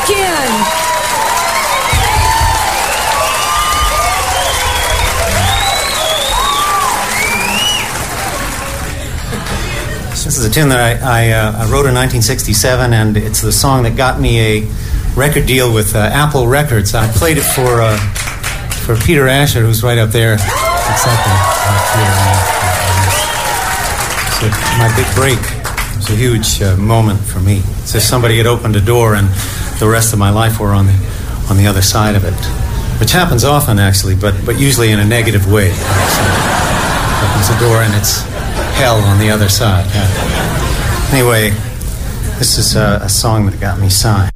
Pipkin. This is a tune that I wrote in 1967, and it's the song that got me a record deal with Apple Records. I played it for Peter Asher, who's right up there. Exactly. So my big break was a huge moment for me. It's as if somebody had opened a door, and the rest of my life were on the other side of it, which happens often, actually, but usually in a negative way. So, opens the door, and it's hell on the other side. Yeah. Anyway, this is a song that got me signed.